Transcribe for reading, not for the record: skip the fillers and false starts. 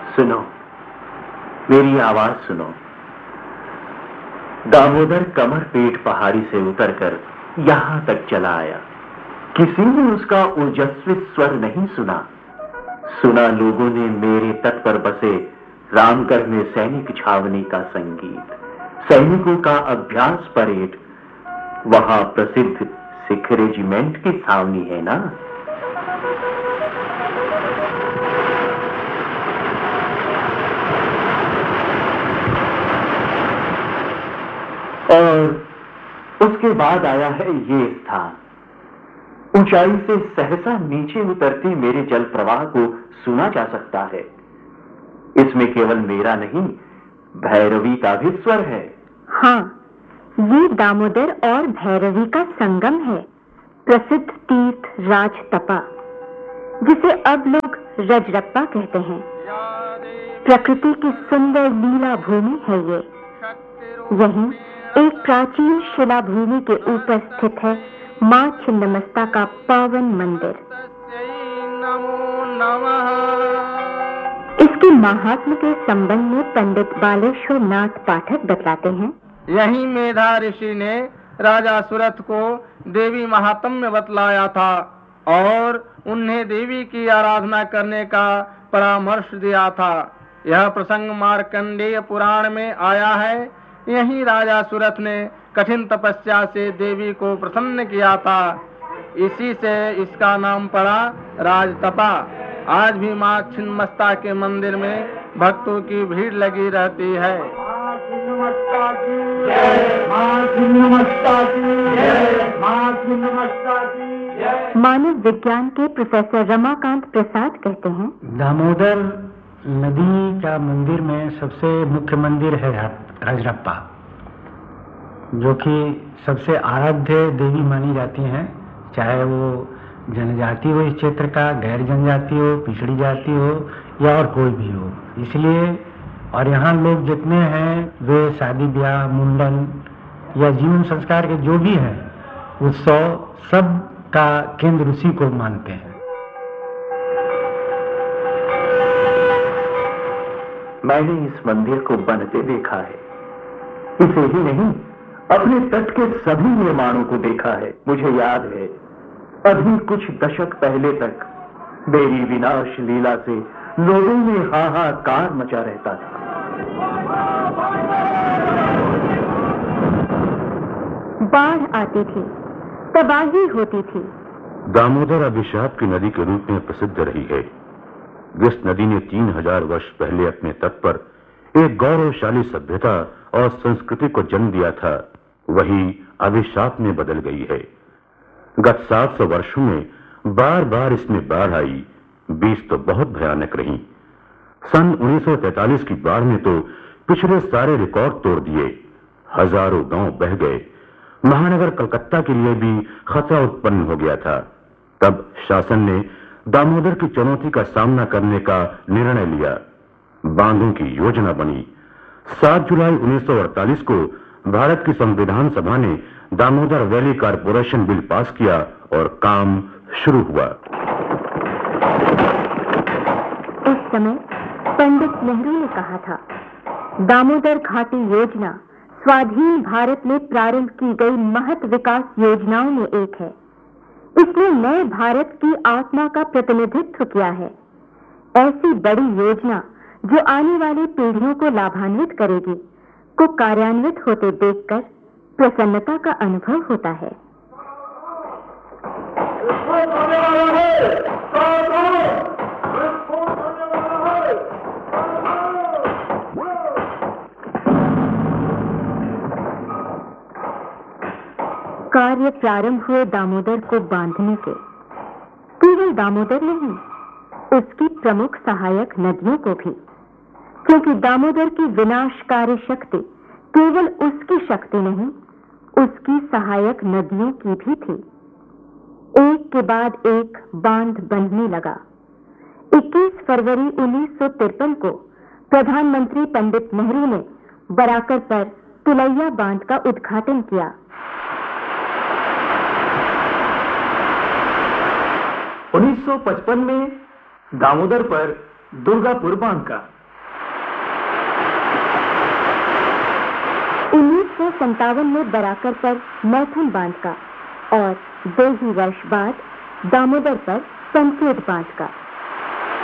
सुनो, मेरी आवाज सुनो। दामोदर कमर पेट पहाड़ी से उतरकर यहां तक चला आया। किसी ने उसका ओजस्वी स्वर नहीं सुना। सुना लोगों ने मेरे तट पर बसे रामगढ़ में सैनिक छावनी का संगीत, सैनिकों का अभ्यास परेड। वहां प्रसिद्ध सिख रेजिमेंट की छावनी है ना। और उसके बाद आया है ये स्थान। ऊंचाई से सहसा नीचे उतरती मेरे जल प्रवाह को सुना जा सकता है। इसमें केवल मेरा नहीं, भैरवी का भी स्वर है। हाँ, ये दामोदर और भैरवी का संगम है। प्रसिद्ध तीर्थ राजतपा, जिसे अब लोग रजरप्पा कहते हैं। प्रकृति की सुंदर लीला भूमि है ये। यहीं एक प्राचीन शिला भूमि के ऊपर स्थित है मां छिन्नमस्ता का पावन मंदिर। इसके महात्म्य के संबंध में पंडित बालेश्वर नाथ पाठक बतलाते हैं। यही मेधा ऋषि ने राजा सुरथ को देवी महात्म्य बतलाया था और उन्हें देवी की आराधना करने का परामर्श दिया था। यह प्रसंग मार्कंडेय पुराण में आया है। यही राजा सुरथ ने कठिन तपस्या से देवी को प्रसन्न किया था। इसी से इसका नाम पड़ा राजतपा। आज भी मां छिन्नमस्ता के मंदिर में भक्तों की भीड़ लगी रहती है। मानव विज्ञान के प्रोफेसर रमाकांत प्रसाद कहते हैं, दामोदर नदी का मंदिर में सबसे मुख्य मंदिर है रजरप्पा, जो कि सबसे आराध्य देवी मानी जाती हैं। चाहे वो जनजाति हो इस क्षेत्र का, गैर जनजाति हो, पिछड़ी जाति हो या और कोई भी हो। इसलिए और यहाँ लोग जितने हैं वे शादी ब्याह, मुंडन या जीवन संस्कार के जो भी है उत्सव, सब का केंद्र उसी को मानते हैं। मैंने इस मंदिर को बनते देखा है। इसे ही नहीं, अपने तट के सभी निर्माणों को देखा है। मुझे याद है, अभी कुछ दशक पहले तक मेरी विनाश लीला से लोगों में हाहाकार मचा रहता था। बाढ़ आती थी, तबाही होती थी। दामोदर अभिशाप की नदी के रूप में प्रसिद्ध रही है। जिस नदी ने 3000 वर्ष पहले अपने तट पर एक गौरवशाली सभ्यता और संस्कृति को जन्म दिया था, वही अभिशाप में बदल गई है। गत 700 वर्षों में बार बार इसमें बाढ़ आई। 20 तो बहुत भयानक रही। सन 1943 की बाढ़ ने तो पिछले सारे रिकॉर्ड तोड़ दिए। हजारों गांव बह गए। महानगर कलकत्ता के लिए भी खतरा उत्पन्न हो गया था। तब शासन ने दामोदर की चुनौती का सामना करने का निर्णय लिया। बांधों की योजना बनी। 7 जुलाई 1948 को भारत की संविधान सभा ने Damodar valley corporation bill pass किया और काम शुरू हुआ। उस समय पंडित नेहरू ने कहा था, दामोदर घाटी योजना स्वाधीन भारत में प्रारंभ की गई महत विकास योजनाओं में एक है। इसने नए भारत की आत्मा का प्रतिनिधित्व किया है। ऐसी बड़ी योजना जो आने वाली पीढ़ियों को लाभान्वित करेगी, को कार्यान्वित होते देखकर प्रसन्नता का अनुभव होता है। कार्य प्रारंभ हुए दामोदर को बांधने के। केवल दामोदर नहीं, उसकी प्रमुख सहायक नदियों को भी, क्योंकि दामोदर की विनाशकारी शक्ति केवल उसकी शक्ति नहीं, उसकी सहायक नदियों की भी थी। एक के बाद एक बांध बनने लगा। 21 फरवरी 1953 को प्रधानमंत्री पंडित नेहरू ने बराकर पर तुलैया बांध का उद्घाटन किया। 1955 में दामोदर पर दुर्गापुर बांध का, 1857 में बराकर पर मैथुन बांध का और 2 ही वर्ष बाद दामोदर पर संकेत बांध का।